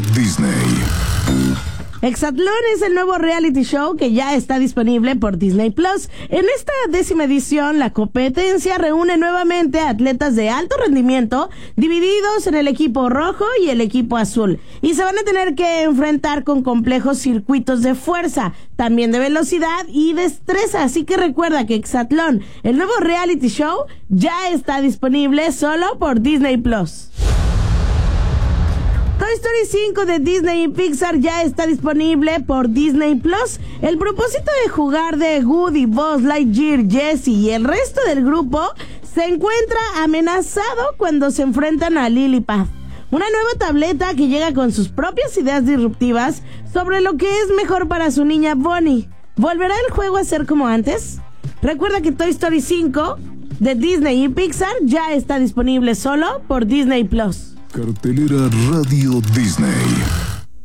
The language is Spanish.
Disney. Exatlón es el nuevo reality show que ya está disponible por Disney Plus. En esta 10ª edición, la competencia reúne nuevamente a atletas de alto rendimiento, divididos en el equipo rojo y el equipo azul. Y se van a tener que enfrentar con complejos circuitos de fuerza, también de velocidad y destreza. Así que recuerda que Exatlón, el nuevo reality show, ya está disponible solo por Disney Plus. Toy Story 5 de Disney y Pixar ya está disponible por Disney Plus. El propósito de jugar de Woody, Buzz Lightyear, Jessie y el resto del grupo se encuentra amenazado cuando se enfrentan a Lilliput, una nueva tableta que llega con sus propias ideas disruptivas sobre lo que es mejor para su niña Bonnie. ¿Volverá el juego a ser como antes? Recuerda que Toy Story 5 de Disney y Pixar ya está disponible solo por Disney Plus. Cartelera Radio Disney.